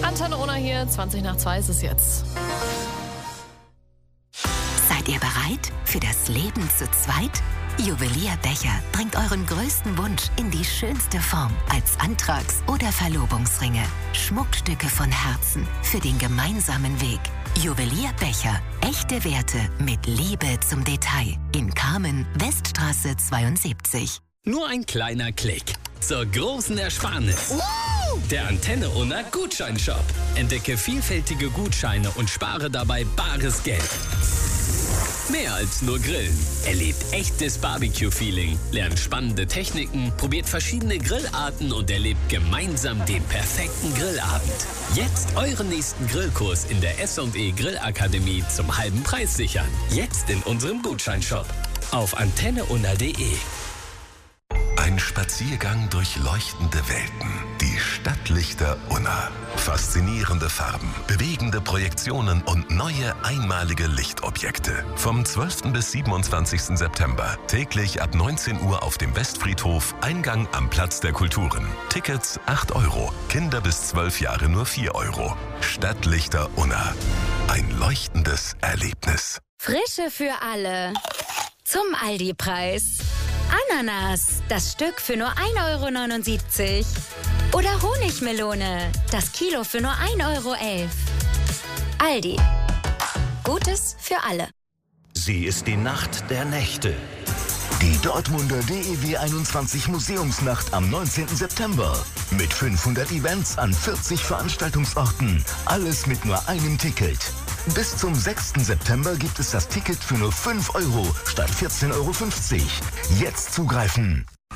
Antenne Unna hier, 20 nach 2 ist es jetzt. Seid ihr bereit für das Leben zu zweit? Juwelier Becher bringt euren größten Wunsch in die schönste Form als Antrags- oder Verlobungsringe. Schmuckstücke von Herzen für den gemeinsamen Weg. Juwelier Becher. Echte Werte mit Liebe zum Detail. In Kamen, Weststraße 72. Nur ein kleiner Klick zur großen Ersparnis. Der Antenne Unna Gutscheinshop. Entdecke vielfältige Gutscheine und spare dabei bares Geld. Mehr als nur Grillen. Erlebt echtes Barbecue-Feeling, lernt spannende Techniken, probiert verschiedene Grillarten und erlebt gemeinsam den perfekten Grillabend. Jetzt euren nächsten Grillkurs in der S&E Grillakademie zum halben Preis sichern. Jetzt in unserem Gutscheinshop auf antenneunna.de. Ein Spaziergang durch leuchtende Welten. Die Stadtlichter Unna. Faszinierende Farben, bewegende Projektionen und neue einmalige Lichtobjekte. Vom 12. bis 27. September. Täglich ab 19 Uhr auf dem Westfriedhof. Eingang am Platz der Kulturen. Tickets 8 €. Kinder bis 12 Jahre nur 4 €. Stadtlichter Unna. Ein leuchtendes Erlebnis. Frische für alle. Zum Aldi-Preis. Ananas, das Stück für nur 1,79 €. Oder Honigmelone, das Kilo für nur 1,11 €. Aldi. Gutes für alle. Sie ist die Nacht der Nächte. Die Dortmunder DEW 21 Museumsnacht am 19. September. Mit 500 Events an 40 Veranstaltungsorten. Alles mit nur einem Ticket. Bis zum 6. September gibt es das Ticket für nur 5 € statt 14,50 €. Jetzt zugreifen.